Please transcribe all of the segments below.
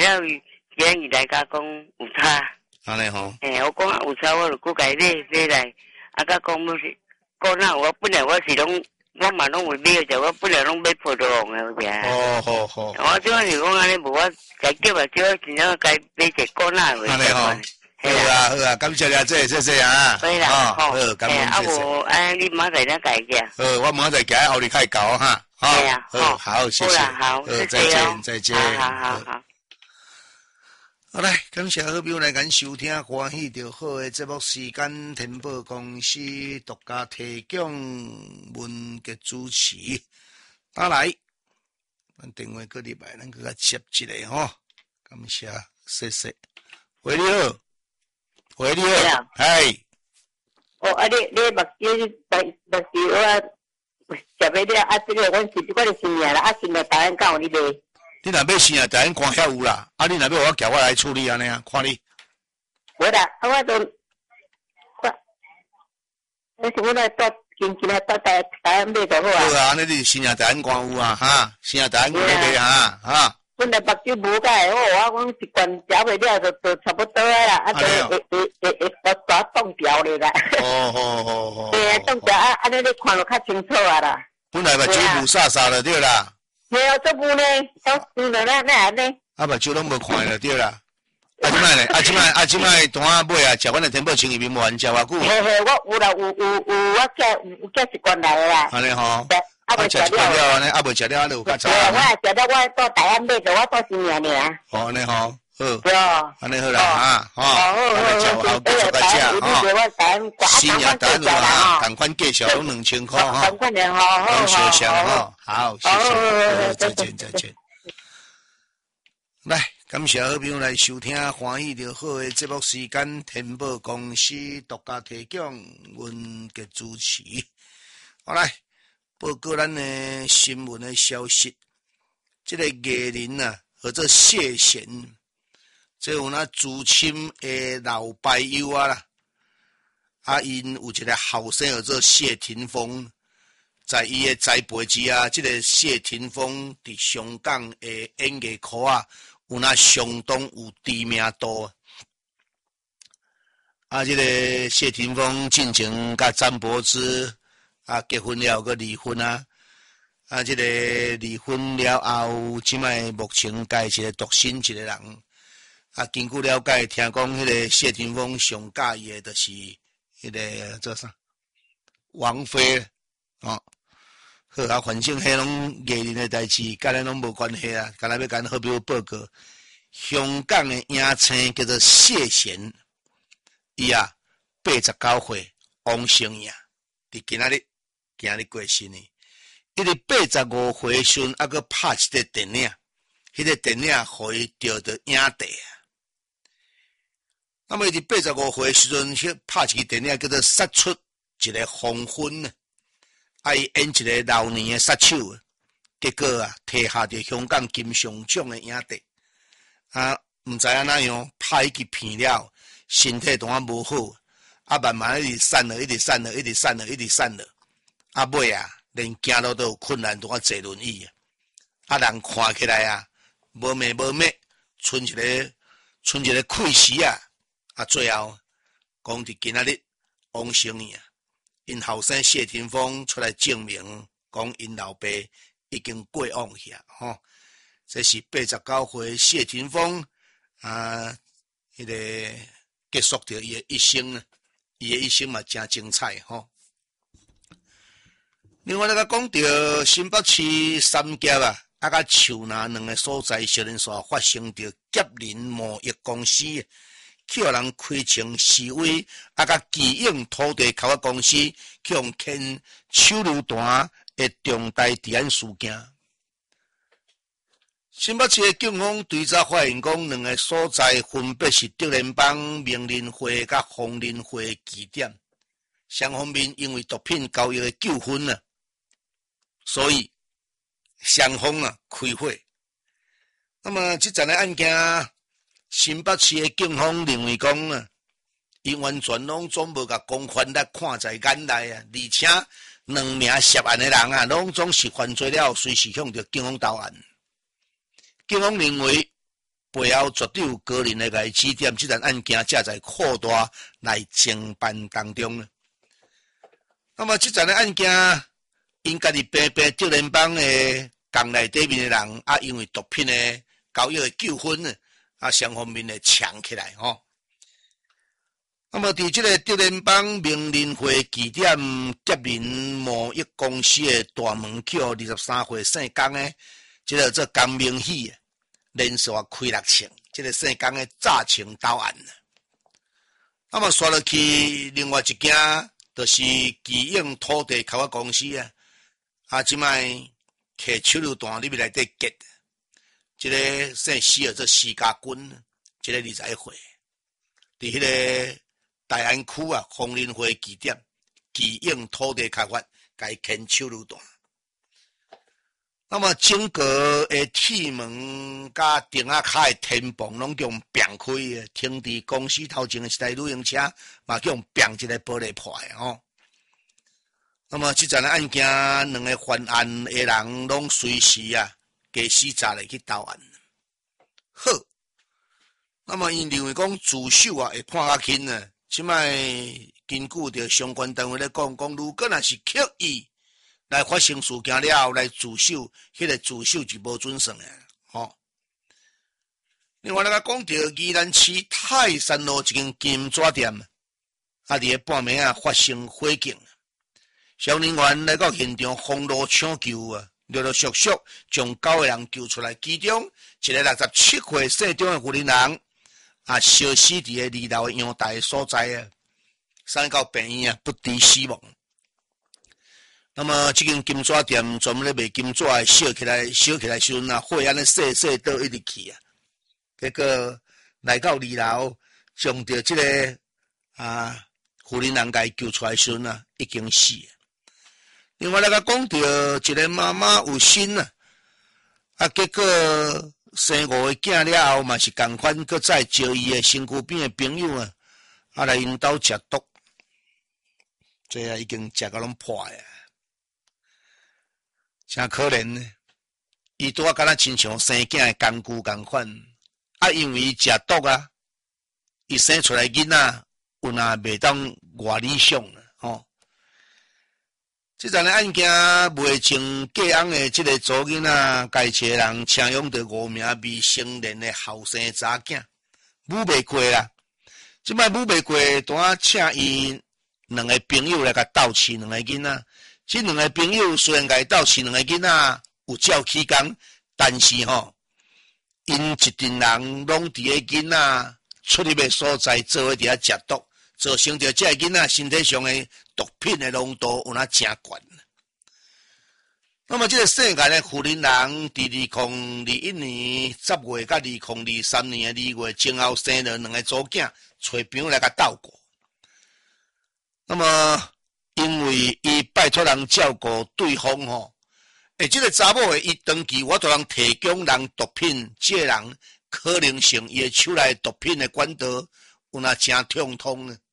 了，今日来甲讲有差。 安尼吼。 我讲啊有差，我就搁家买来，啊，甲讲要是讲那我本来我是拢，我嘛拢会买着，我本来拢买葡萄红的边。 好。 我即摆是讲安尼，无我该叫嘛，叫真正该买一个那个。 安尼吼。好啊，感谢你这啊。 可以啦， 好，感恩谢谢。 你明仔载改个。 我明仔载后日开搞哈。 对呀。 好，谢谢。 好， 再见。 好。 好来，感谢好朋友来咱收听欢喜就好的节目时间，天宝公司独家提供文嘅主持。打来，咱电话过入来，咱搁甲接一个吼。感谢，谢。喂，你好。喂，你好。嗨。 你目睭我食要了啊！这个我是新年啦，啊新年大人教你卖。 你若要生啊，大人看遐有啦。啊，你若要我叫我来处理安尼啊，看你。 无啦，我是我来到近来到大人买就好啊。 好啊，安尼你生啊大人看有啊，哈，生啊大人看卖哈。 本来目睭无介好，我讲一罐食袂了就差不多啦，啊就抓冻掉咧啦。 好。 对，冻掉啊，安尼你看落较清楚啊啦。 本来目睭雾煞煞了对啦。 没有做雾呢，都湿了那安尼。啊， 目睭拢无看了对啦。即摆单仔买啊，食阮的天宝清一面无食偌久。 嘿，我有啦，有，我寄一罐来啦。 安尼吼。 啊，未食了安尼，未食了，安尼有较早。 我食了，我到大安买着，我到新年尔。 好，安尼吼，好。 对。 安尼好啦，哈，好，继续来食，哈。新年大有啊，同款计数拢2000块哈。 同款的哈， 拢相像哈，好，谢谢，再见。来，感谢好朋友来收听欢喜就好的节目时间，天宝公司独家提供，阮嘅主持。好来。报告咱的新闻的消息，这个艺人啊，或者谢贤，这有那资深的老牌友啊啦，因有一个后生叫做谢霆锋，在伊的栽培之下，这个谢霆锋伫香港的演艺科啊，有那相当有知名度。这个谢霆锋进前甲张柏芝。结婚了个离婚啊！这个离婚了后，即摆目前家是个独身一个人。根据了解，听讲迄个谢霆锋上介意的，就是迄个做啥王菲哦。好反正迄拢艺人的代志，甲咱拢无关系啊。干那要甲好比如报告，香港的影星叫做谢贤，伊89岁，王成颖，伫今日过身呢，伊伫85岁时阵，搁拍一个电影，迄个电影互伊得到影帝啊。那么伊伫85岁时阵，去拍一个电影叫做《杀出一个黄昏》呢，伊演一个老年的杀手，结果摕下着香港金像奖的影帝。毋知影哪样拍迄支片了，身体当无好，慢慢一直散了。尾连行路都有困难，都坐轮椅人看起来无眉无目，剩一个气势最后讲伫今仔日王成颖因后生谢霆锋出来证明，讲因老爸已经过往去吼。这是89岁谢霆锋迄个结束着伊的一生呢，伊的一生嘛真精彩吼。另外，讲到新北市三峡甲树林两个所在少年所发生着劫人贸易公司，去互人开枪示威，甲基永土地开发公司去互牵手榴弹的重大治安事件。新北市的警方对查发现讲，两个所在分别是德联邦名人会甲红人会据点，双方面因为毒品交易的纠纷所以双方开火。那么这件的案件，新北市的警方认为讲因完全拢总无甲公权力看在眼内而且两名涉案的人拢总是犯罪了，随时向着警方投案。警方认为背后绝对有个人来指点，这件案件才在扩大来侦办当中呢。那么这件的案件，因家己平平少年帮的港内底面的人啊，因为毒品的交易的纠纷呢，啊，双方面的抢起来吼。那么伫这个少年帮名人会据点接任贸易公司的大门口23岁姓江的，这个做江明喜连续开6枪，这个姓江的炸枪刀案。那么刷落去另外一件，就是基永土地开发公司啊，啊，即摆摕手榴弹里面来底结，这个姓施的做施家军，这个21岁，伫迄个大安区啊，红林会据点，基永土地开发，甲伊牵手榴弹。那么整个的铁门甲顶啊卡的天棚拢用扁开的，停伫公司头前的一台旅行车，嘛用扁一个玻璃破的吼。那么这件案件，两个犯案的人拢随时啊，加死查来去投案。好，那么因认为讲自首啊会判较轻呢。即摆根据着相关单位咧讲，如果若是刻意来发生事件了后来自首，迄个自首就无准算诶，吼。另外，咱讲到宜兰市泰山路一间金纸店，啊，伫个半暝啊发生火警，消防人员来到现场封路抢救啊，陆陆续续将9个人救出来，其中一个67岁姓张的妇人人。啊，烧死伫个二楼的阳台所在啊，送到病院啊，不治死亡。那么，这间金纸店专门咧卖金纸的，烧起来时阵啊，火安尼细倒一直去啊。结果来到2楼，将着这个妇人人家救出来时阵啊，已经死了。另外，讲到一个妈妈有心啊，啊，结果。生5个囝了后，嘛是共款，搁再招伊的身躯边的朋友啊，啊来因兜食毒，这啊已经食到拢破啊，真可怜呢。伊拄啊敢若亲像生囝的工具共款，啊因为伊食毒啊，伊生出来囡仔有若袂当偌理想啊，吼。这阵的案件未成过案的这个祖囡仔，该车人请用着5名未成年的后生查囝，舞袂过啦。即摆舞袂过，单请伊2个朋友来甲斗饲2个囡仔。这2个朋友虽然甲伊斗饲2个囡仔有照起工，但是吼，因一群人拢伫个囡仔出入的所在做伙伫遐食毒。造成着这个囡仔身体上的毒品的浓度有那真悬。那么这个世界的妇人人，伫2021年10月甲2023年的2月前后生了2个祖囝，找朋友来甲斗过。那么因为伊拜托人照顾对方吼，这个查某的伊长期我都人提供人毒品，这个人可能性伊的手内毒品的管道有那真畅通呢。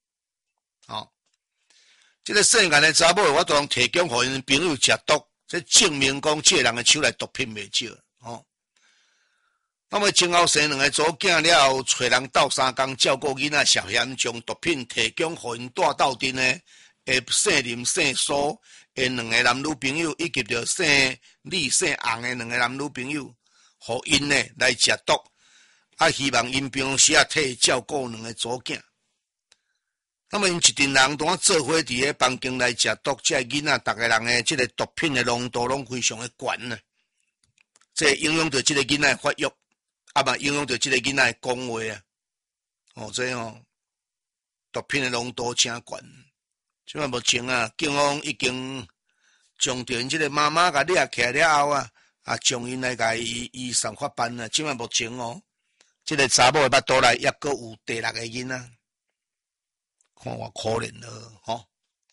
这个世间的查某，我都通提供互因朋友食毒，这证明讲这个人的手内毒品袂少，吼。那么前后生2个祖囝了后，找人斗3工照顾囡仔，涉嫌将毒品提供互因带斗阵的，姓林姓苏的2个男女朋友，以及着姓李姓洪的2个男女朋友，互因呢来食毒，啊，希望因平时啊替照顾2个祖囝。那么因一群人当做伙伫个房间来食毒，这囡仔逐个人的这个毒品的浓度拢非常的悬呢。这影响到这个囡仔发育，啊嘛影响到这个囡仔讲话啊。哦，这毒品的浓度真悬。即摆目前啊，警方已经将着因这个妈妈甲抓起来了后啊，将因来甲伊移送法办啊。即摆目前这个查某的巴肚内也阁有第6个囡仔。看我可怜了，吼！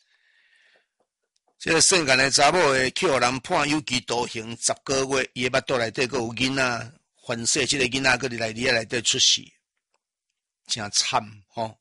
这个姓干的查某的，去互人判有期徒刑10个月，伊的腹肚内底阁有囡仔，反正这个囡仔阁伫内里内底出事，真惨，吼！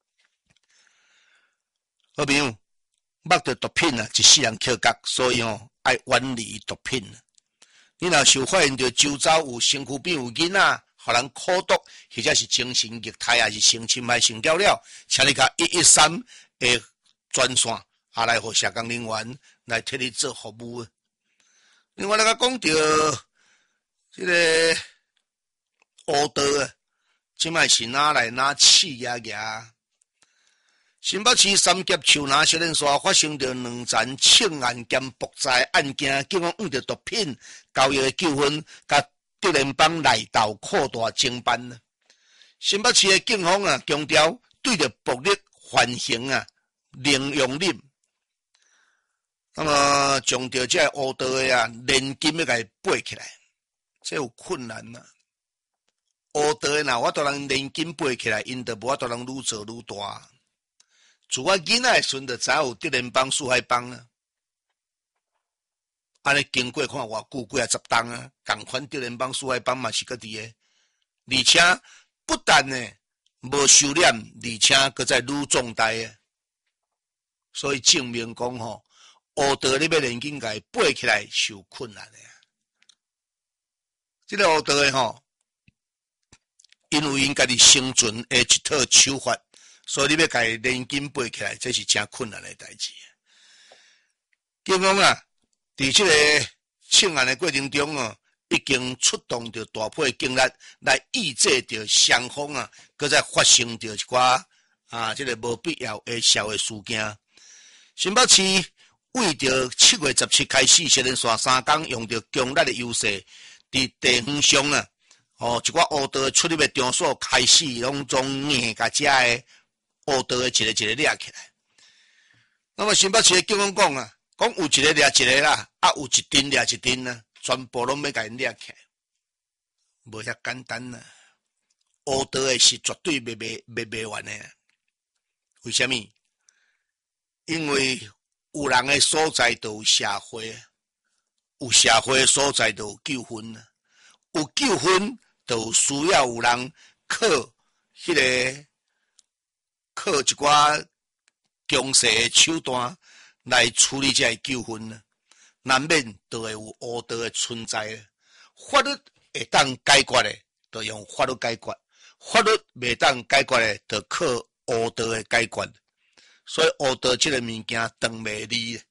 好朋友，摸着毒品啊，一世人扣角，所以爱远离毒品。你若受发现着周遭有身躯边有囡仔， 互人苦毒，或者是精神虐待，还是性侵害、性骚扰，请你甲113的专线来互社工人员来替你做服务。另外，来讲到这个乌道啊，即摆是哪来哪刺牙牙？新北市三峡树林小连线发生着2件枪案兼爆炸案件，警方用着毒品交易的纠纷，甲德联邦内斗扩大侦办。新北市的警方啊，强调对着暴力犯行啊零容忍。那么，将着这乌道的啊，连金要甲伊背起来，这有困难呐。乌道的呐，我都人连金背起来，因就无法度人愈做愈大。自我囡仔的时阵，就知有德联邦、四海帮啊。安尼经过看偌久，几啊10档啊，共款德联邦、四海帮嘛是搁伫诶，而且不但呢无收敛，而且搁再愈壮大诶，所以证明讲吼。乌道你要连紧甲伊背起来受困难的啊！这个乌道的吼，因为因家己生存的一套手法，所以你要甲伊连紧背起来，这是真困难的代志。警方啊，伫这个枪案的过程中哦，已经出动着大批警力来抑制着双方啊，搁再发生着一寡这个无必要的社会事件。新北市为着7月17开始，小连线3天用着强力的优势，伫地方上啊，一寡乌道出入的场所开始拢从硬甲遮的乌道的一个一个掠起来。那么新北市的警方讲啊，讲有一个掠一个啦，有一阵掠一阵啊，全部拢要甲因掠起来，无遐简单啊。乌道的是绝对袂完的，为什么？因为有人的所在就有社会，有社会的所在就有纠纷，有纠纷就有需要有人靠一寡强势的手段来处理这纠纷，难免就会有乌道的存在。法律会当解决的，就用法律解决；法律袂当解决的，就靠乌道的解决。所以乌道这个物件长袂离，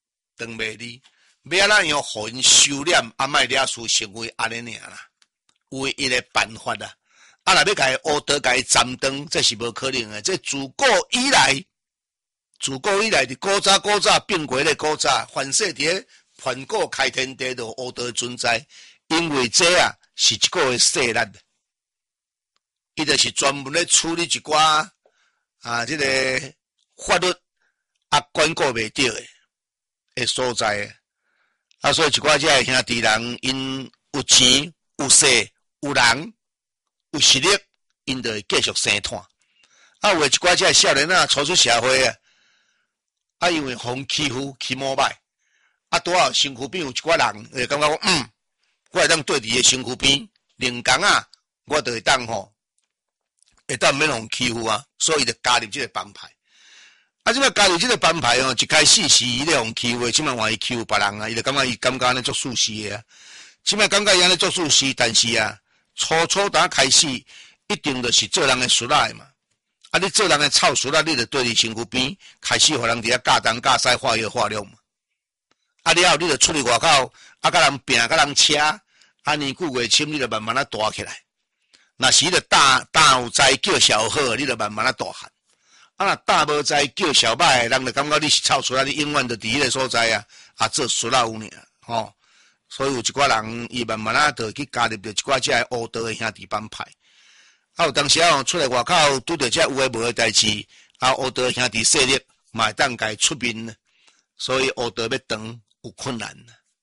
要安怎样互因收敛，莫掠事成为安尼尔啦，唯一的办法啦。若要甲伊乌道甲伊斩断，这是无可能的。这自古以来伫古早变过咧古早，凡世伫梵谷开天地就乌道的存在，因为这啊是一个势力，伊就是专门咧处理一寡这个。法律管顾袂到的所在所以一寡这兄弟人，因有钱、有势、有人、有实力，因就会继续生摊。有一寡这少年初出社会因为互欺负、起毛歹，拄好身躯边有一寡人，会感觉讲，我会当对伫个身躯边，零工我就会当会当免互欺负所以就加入这个帮派。即摆加入这个帮派一开始是伊咧互欺负，即摆换伊欺负别人伊就感觉安尼做事事的即摆感觉伊安尼做事事，但是初打开始一定就是做人的输仔嘛。你做人的臭输仔，你就对伫身躯边开始互人伫遐教东教西化药化量嘛。了后你就出去外口甲人拼甲人车，年久月深，你就慢慢大起来。若是你就大有才叫小好，你就慢慢大汉。若大无在叫小歹，人就感觉你是臭出来，你永远就伫迄个所在做输仔有尔所以有一寡人，伊慢慢就去加入着一寡这乌道的兄弟帮派。有当时出来外口拄着这有诶无诶代志，乌道的兄弟势力嘛会当家出面，所以乌道要断有困难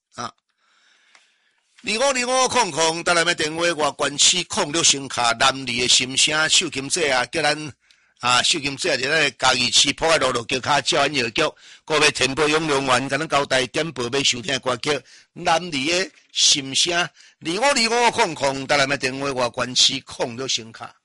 252500，当然要电话外关市06声卡南里的心声秀琴姐叫咱。秀琴姐伫咱嘉义市埔仔路桥骹教演药局，各位田北永良员，甲咱交代点播要收听的歌曲，南里的心声252500，当然要电话外关市06声卡。